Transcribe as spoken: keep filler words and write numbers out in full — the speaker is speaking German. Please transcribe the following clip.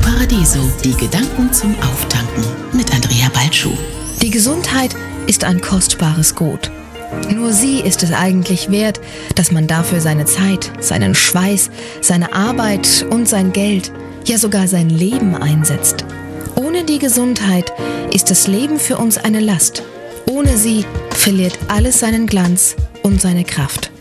Paradiso, die Gedanken zum Auftanken mit Andrea Balschuh. Die Gesundheit ist ein kostbares Gut. Nur sie ist es eigentlich wert, dass man dafür seine Zeit, seinen Schweiß, seine Arbeit und sein Geld, ja sogar sein Leben einsetzt. Ohne die Gesundheit ist das Leben für uns eine Last. Ohne sie verliert alles seinen Glanz und seine Kraft.